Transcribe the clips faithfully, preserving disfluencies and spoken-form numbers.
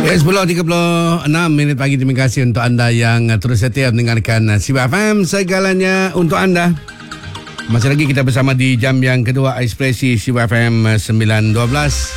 Ya, sepuluh tiga puluh enam minit pagi. Terima kasih untuk anda yang terus setia mendengarkan Sibar F M, segalanya untuk anda. Masih lagi kita bersama di jam yang kedua Ekspresi Sibar F M sembilan dua belas.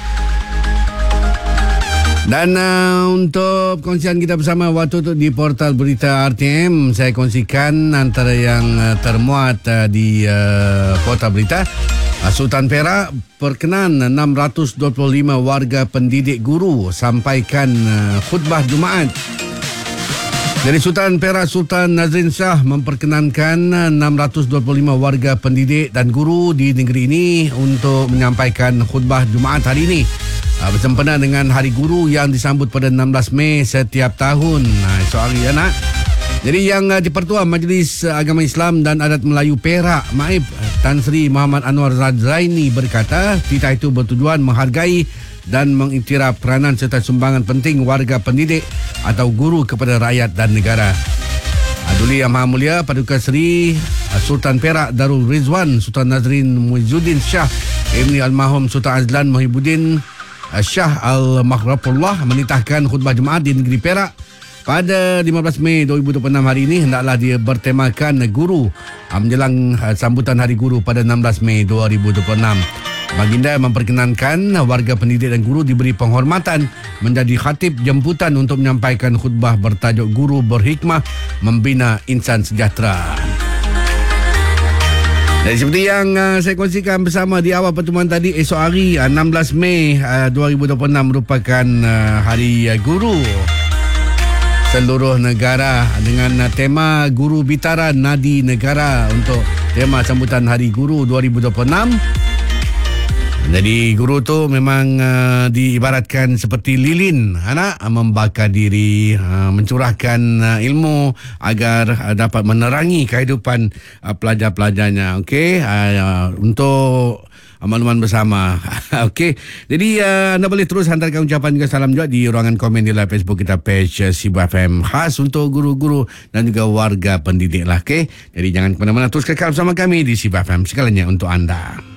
Dan uh, untuk kongsian kita bersama waktu tu di portal berita R T M, saya kongsikan antara yang uh, termuat uh, di uh, portal berita. uh, Sultan Perak perkenan enam ratus dua puluh lima warga pendidik guru sampaikan uh, khutbah Jumaat. Dari Sultan Perak, Sultan Nazrin Shah memperkenankan enam ratus dua puluh lima warga pendidik dan guru di negeri ini untuk menyampaikan khutbah Jumaat hari ini, bersempena dengan Hari Guru yang disambut pada enam belas Mei setiap tahun. Nah, soal ya nak. Jadi yang uh, di-Pertua Majlis Agama Islam dan Adat Melayu Perak, Maib Tan Sri Muhammad Anwar Zaini berkata, titah itu bertujuan menghargai dan mengiktiraf peranan serta sumbangan penting warga pendidik atau guru kepada rakyat dan negara. Duli Yang Maha Mulia Paduka Seri Sultan Perak Darul Rizwan Sultan Nazrin Muizzuddin Shah Ibni Almarhum Sultan Azlan Muhyiddin Shah Al-Makhrafullah menitahkan khutbah Jumaat di negeri Perak pada lima belas Mei dua ribu dua puluh enam hari ini hendaklah dia bertemakan guru menjelang sambutan Hari Guru pada enam belas Mei dua ribu dua puluh enam. Baginda memperkenankan warga pendidik dan guru diberi penghormatan menjadi khatib jemputan untuk menyampaikan khutbah bertajuk Guru Berhikmah Membina Insan Sejahtera. Dan seperti yang uh, saya kongsikan bersama di awal pertemuan tadi, esok hari uh, enam belas Mei uh, dua ribu dua puluh enam merupakan uh, Hari uh, Guru seluruh negara dengan uh, tema Guru Bitara Nadi Negara untuk tema sambutan Hari Guru dua ribu dua puluh enam. Jadi guru tu memang uh, diibaratkan seperti lilin, anak membakar diri, uh, mencurahkan uh, ilmu agar uh, dapat menerangi kehidupan uh, pelajar-pelajarnya. Okey, uh, untuk uh, makluman bersama. Okey, jadi uh, anda boleh terus hantarkan ucapan juga salam juga di ruangan komen di live Facebook kita, page uh, Sibar F M, khas untuk guru-guru dan juga warga pendidik lah. Okey, jadi jangan ke mana-mana, terus kekal bersama kami di Sibar F M, segalanya untuk anda.